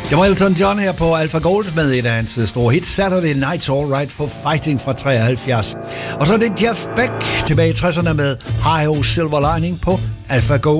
Det var Elton John her på Alpha Gold med et af hans store hits, Saturday Night's Alright for Fighting fra 73. Og så er det Jeff Beck tilbage i 60'erne med Hi-Ho Silver Lining på Alpha Gold.